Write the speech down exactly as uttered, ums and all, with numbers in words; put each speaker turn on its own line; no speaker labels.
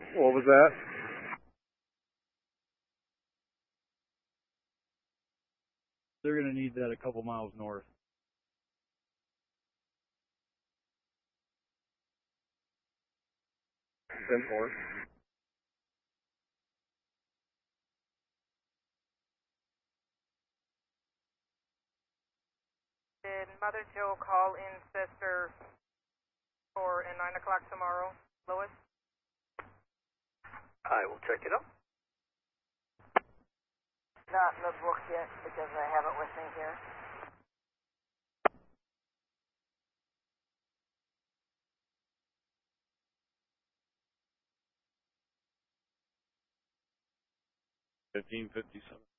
What was that?
They're going to need that a couple miles north.
ten four.
Did Mother Joe call in sister for at nine o'clock tomorrow, Lois?
I will check it out.
Not in the book yet because I have it with me here.
Fifteen fifty-seven.